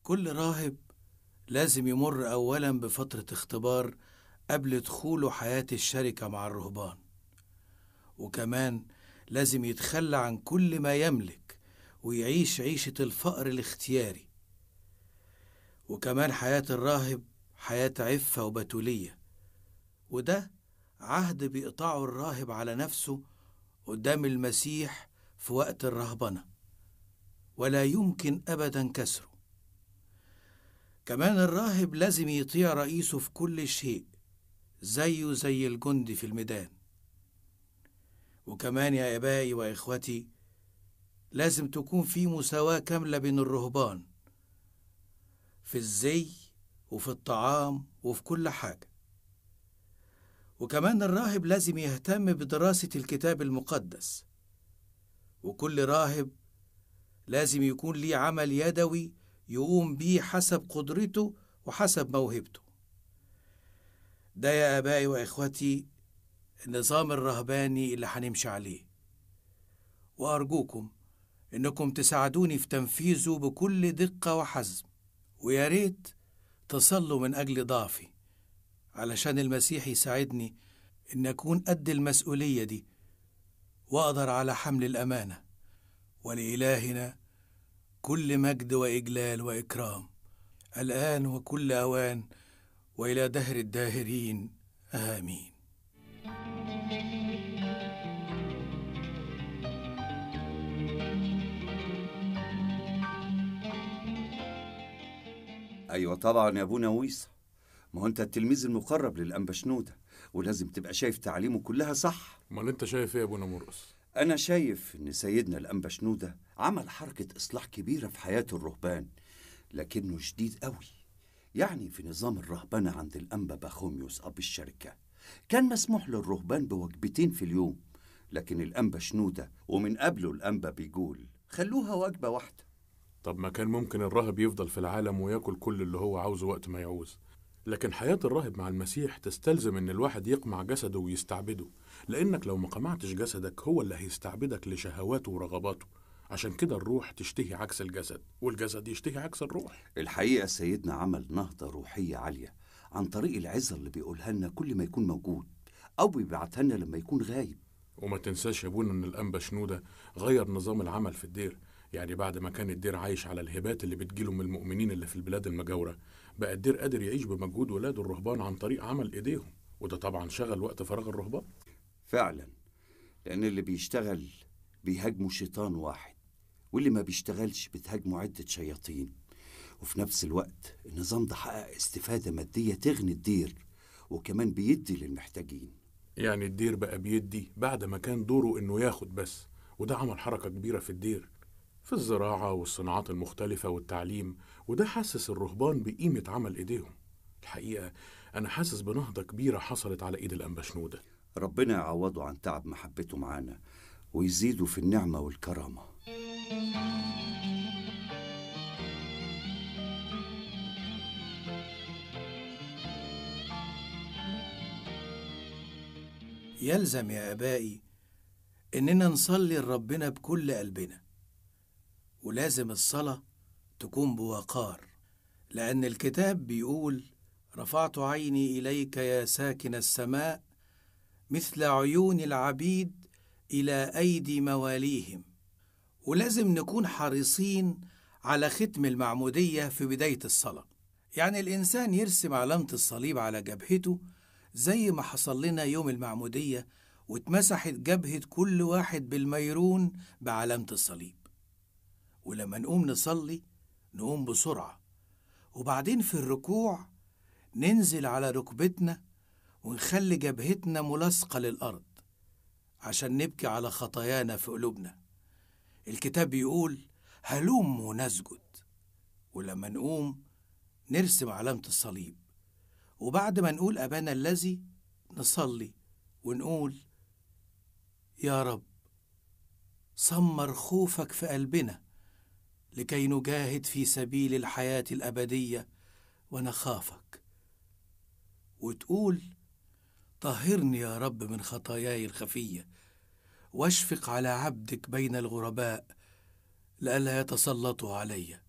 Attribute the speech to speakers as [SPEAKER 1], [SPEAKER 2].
[SPEAKER 1] كل راهب لازم يمر أولا بفترة اختبار قبل دخوله حياة الشركة مع الرهبان، وكمان لازم يتخلى عن كل ما يملك ويعيش عيشة الفقر الاختياري. وكمان حياة الراهب حياة عفة وبتولية، وده عهد بيقطعه الراهب على نفسه قدام المسيح في وقت الرهبنة، ولا يمكن أبدا كسره. كمان الراهب لازم يطيع رئيسه في كل شيء زيه زي الجندي في الميدان. وكمان يا آبائي وإخوتي، لازم تكون في مساواة كاملة بين الرهبان في الزي وفي الطعام وفي كل حاجة. وكمان الراهب لازم يهتم بدراسة الكتاب المقدس، وكل راهب لازم يكون ليه عمل يدوي يقوم بيه حسب قدرته وحسب موهبته. ده يا آبائي وإخوتي النظام الرهباني اللي هنمشي عليه، وأرجوكم إنكم تساعدوني في تنفيذه بكل دقة وحزم، ويا ريت تصلوا من أجل ضعفي علشان المسيح يساعدني إن أكون قد المسؤولية دي وأقدر على حمل الأمانة. ولإلهنا كل مجد وإجلال وإكرام الآن وكل أوان وإلى دهر الداهرين، آمين.
[SPEAKER 2] أيوة طبعا يا أبونا ويصة، ما هو أنت التلميذ المقرب للأنبا شنودة ولازم تبقى شايف تعليمه كلها صح.
[SPEAKER 3] امال انت شايف ايه يا ابونا مرقس؟
[SPEAKER 2] أنا شايف إن سيدنا الأنبا شنودة عمل حركة إصلاح كبيرة في حياة الرهبان، لكنه شديد قوي. يعني في نظام الرهبنة عند الأنبا باخوميوس أب الشركة كان مسموح للرهبان بوجبتين في اليوم، لكن الأنبا شنودة ومن قبله الأنبا بيقول خلوها وجبة واحدة.
[SPEAKER 3] طب ما كان ممكن الراهب يفضل في العالم وياكل كل اللي هو عاوزه وقت ما يعوز، لكن حياة الراهب مع المسيح تستلزم ان الواحد يقمع جسده ويستعبده، لانك لو ما قمعتش جسدك هو اللي هيستعبدك لشهواته ورغباته. عشان كده الروح تشتهي عكس الجسد والجسد يشتهي عكس الروح.
[SPEAKER 2] الحقيقة سيدنا عمل نهضة روحية عالية عن طريق العظة اللي بيقولها لنا كل ما يكون موجود أو بيبعتها لنا لما يكون غايب.
[SPEAKER 3] وما تنساش يا ابونا ان الانبا شنودة غير نظام العمل في الدير. يعني بعد ما كان الدير عايش على الهبات اللي بتجيله من المؤمنين اللي في البلاد المجاورة، بقى الدير قادر يعيش بمجهود ولاده الرهبان عن طريق عمل ايديهم، وده طبعا شغل وقت فراغ الرهبان.
[SPEAKER 2] فعلا، لأن اللي بيشتغل بيهاجمه شيطان واحد، واللي ما بيشتغلش بتهاجمه عدة شياطين. وفي نفس الوقت النظام ده حقق استفادة مادية تغني الدير، وكمان بيدي للمحتاجين.
[SPEAKER 3] يعني الدير بقى بيدي بعد ما كان دوره انه ياخد بس، وده عمل حركة كبيرة في الدير في الزراعة والصناعات المختلفة والتعليم، وده حسس الرهبان بقيمة عمل ايديهم. الحقيقة أنا حاسس بنهضة كبيرة حصلت على إيد الأنبا شنودة.
[SPEAKER 2] ربنا يعوضه عن تعب محبته معانا ويزيده في النعمة والكرامة.
[SPEAKER 1] يلزم يا آبائي إننا نصلي لربنا بكل قلبنا، ولازم الصلاة تكون بوقار، لأن الكتاب بيقول: رفعت عيني إليك يا ساكن السماء مثل عيون العبيد إلى أيدي مواليهم. ولازم نكون حريصين على ختم المعمودية في بداية الصلاة، يعني الإنسان يرسم علامة الصليب على جبهته زي ما حصل لنا يوم المعمودية، واتمسحت جبهة كل واحد بالميرون بعلامة الصليب. ولما نقوم نصلي نقوم بسرعة، وبعدين في الركوع ننزل على ركبتنا ونخلي جبهتنا ملاصقة للأرض عشان نبكي على خطايانا في قلوبنا. الكتاب بيقول: هلوم نسجد. ولما نقوم نرسم علامة الصليب، وبعد ما نقول أبانا الذي نصلي ونقول: يا رب سمر خوفك في قلبنا لكي نجاهد في سبيل الحياة الأبدية ونخافك. وتقول: طهرني يا رب من خطاياي الخفية، واشفق على عبدك بين الغرباء لئلا يتسلطوا علي.